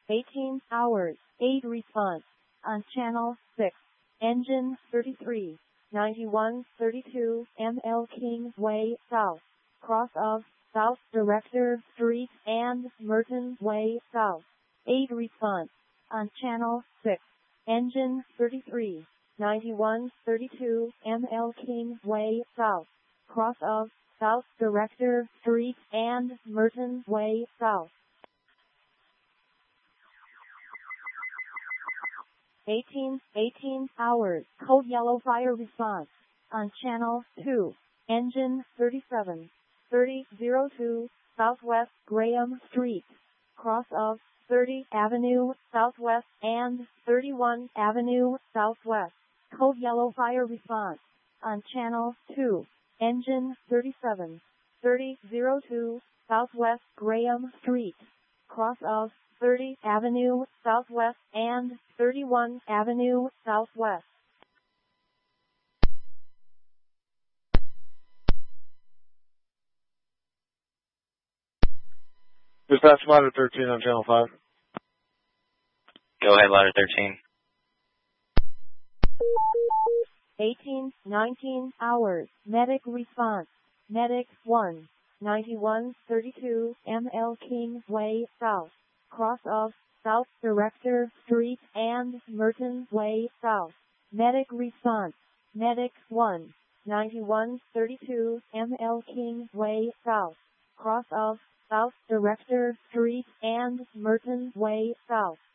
18 hours, 8 response. On channel 6. Engine 33. 9132 ML Kingsway South. Cross of South Director Street and Merton Way South. 8 response. On channel 6. Engine 33. 9132 ML Kingsway South. Cross of South Director Street and Merton Way South. 18 hours, code yellow fire response. On channel 2, engine 37, 3002, Southwest Graham Street, cross of 30 Avenue Southwest and 31 Avenue Southwest, code yellow fire response. On channel 2, engine 37, 3002, Southwest Graham Street, cross of 30 Avenue Southwest and 31 Avenue Southwest. Dispatch Ladder 13 on channel 5. Go ahead, Ladder 13. 19 hours, medic response. Medic 1, 9132 ML Kingsway South. Cross of South Director Street and Merton Way South. Medic response. Medic 1, 9132 ML Kingsway South. Cross of South Director Street and Merton Way South.